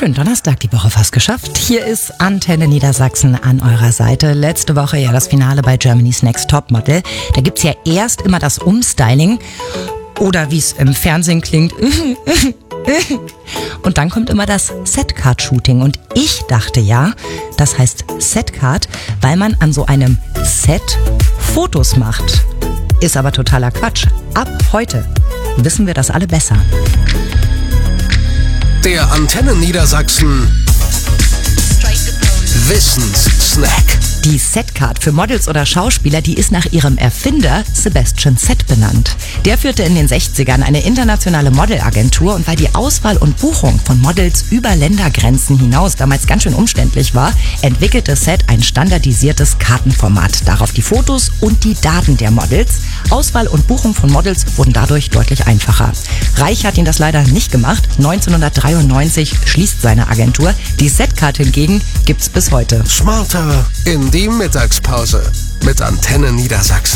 Schönen Donnerstag, die Woche fast geschafft. Hier ist Antenne Niedersachsen an eurer Seite. Letzte Woche ja das Finale bei Germany's Next Topmodel. Da gibt's ja erst immer das Umstyling oder wie es im Fernsehen klingt. Und dann kommt immer das Setcard-Shooting. Und ich dachte ja, das heißt Setcard, weil man an so einem Set Fotos macht. Ist aber totaler Quatsch. Ab heute wissen wir das alle besser. Der Antenne Niedersachsen Wissenssnack. Die Setcard für Models oder Schauspieler, die ist nach ihrem Erfinder Sebastian Set benannt. Der führte in den 60ern eine internationale Modelagentur und weil die Auswahl und Buchung von Models über Ländergrenzen hinaus damals ganz schön umständlich war, entwickelte Set ein standardisiertes Kartenformat. Darauf die Fotos und die Daten der Models. Auswahl und Buchung von Models wurden dadurch deutlich einfacher. Reich hat ihn das leider nicht gemacht. 1993 schließt seine Agentur. Die Setcard hingegen gibt's bis heute. Smarter in die Mittagspause mit Antenne Niedersachsen.